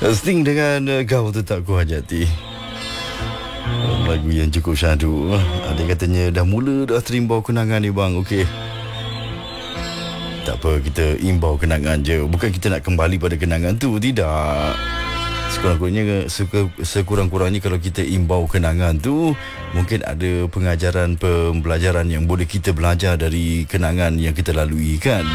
Sting dengan Kau Tetap Ku Hajati. Lagu yang cukup syahdu. Ada katanya dah mula dah terimbau kenangan ni bang. Okey, tak apa, kita imbau kenangan je. Bukan kita nak kembali pada kenangan tu. Tidak. Sekurang-kurangnya kalau kita imbau kenangan tu, mungkin ada pengajaran, pembelajaran yang boleh kita belajar dari kenangan yang kita lalui kan.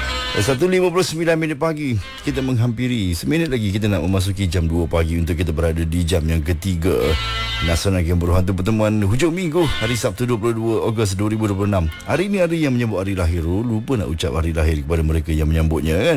1.59 minit pagi, kita menghampiri seminit lagi kita nak memasuki jam 2 pagi untuk kita berada di jam yang ketiga Nasional Game Berhantu Pertemuan hujung minggu, hari Sabtu 22 Ogos 2026. Hari ini hari yang menyambut hari lahir. Lupa nak ucap hari lahir kepada mereka yang menyambutnya kan.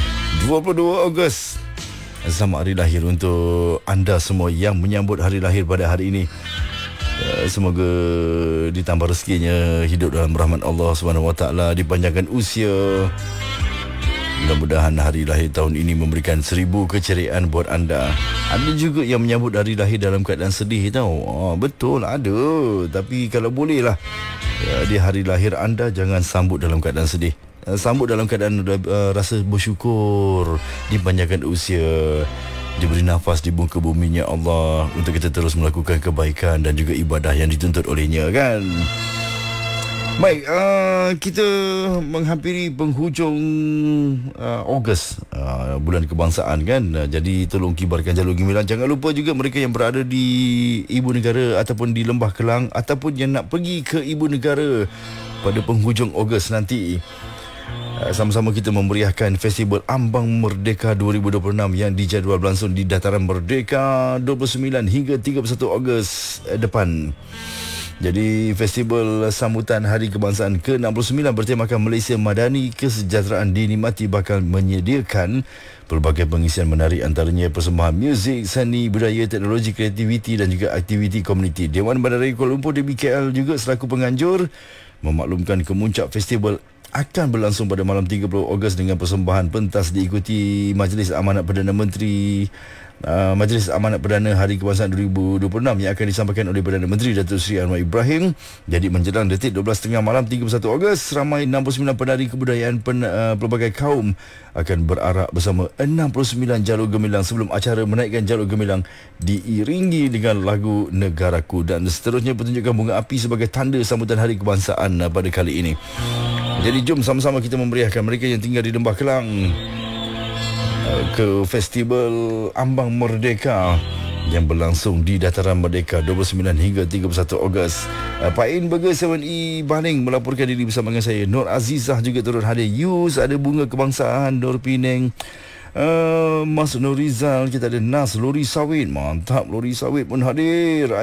22 Ogos. Selamat hari lahir untuk anda semua yang menyambut hari lahir pada hari ini. Semoga ditambah rezekinya, hidup dalam rahmat Allah SWT, dipanjangkan usia. Mudah-mudahan hari lahir tahun ini memberikan 1000 keceriaan buat anda. Ada juga yang menyambut hari lahir dalam keadaan sedih tau. Betul, ada. Tapi kalau boleh lah, di hari lahir anda jangan sambut dalam keadaan sedih. Sambut dalam keadaan rasa bersyukur, dipanjangkan usia, diberi nafas di muka buminya Allah untuk kita terus melakukan kebaikan dan juga ibadah yang dituntut olehnya kan. Baik, kita menghampiri penghujung Ogos, bulan kebangsaan kan. Jadi tolong kibarkan jalur gemilang. Jangan lupa juga mereka yang berada di ibu negara ataupun di Lembah Kelang ataupun yang nak pergi ke ibu negara pada penghujung Ogos nanti. Sama-sama kita memeriahkan Festival Ambang Merdeka 2026 yang dijadual berlangsung di Dataran Merdeka 29 hingga 31 Ogos depan. Jadi festival sambutan Hari Kebangsaan ke-69 bertemakan Malaysia Madani Kesejahteraan dinikmati bakal menyediakan pelbagai pengisian menarik, antaranya persembahan muzik, seni, budaya, teknologi, kreativiti dan juga aktiviti komuniti. Dewan Bandaraya Kuala Lumpur DBKL juga selaku penganjur memaklumkan kemuncak festival akan berlangsung pada malam 30 Ogos dengan persembahan pentas diikuti Majlis Amanat Perdana Menteri, Majlis Amanat Perdana Hari Kebangsaan 2026 yang akan disampaikan oleh Perdana Menteri Datuk Seri Anwar Ibrahim. Jadi menjelang detik 12.30 malam 31 Ogos, ramai 69 penari kebudayaan pelbagai kaum akan berarak bersama 69 jalur gemilang sebelum acara menaikkan jalur gemilang diiringi dengan lagu Negaraku, dan seterusnya pertunjukan bunga api sebagai tanda sambutan Hari Kebangsaan pada kali ini. Jadi jom sama-sama kita memeriahkan mereka yang tinggal di Lembah Kelang ke Festival Ambang Merdeka yang berlangsung di Dataran Merdeka 29 hingga 31 Ogos. Pain Burger 7E Baling melaporkan diri bersama dengan saya. Nur Azizah juga turut hadir. Yus, ada Bunga Kebangsaan, Nur Penang, Mas Nur Rizal, kita ada Nas Lori Sawit. Mantap, Lori Sawit pun hadir.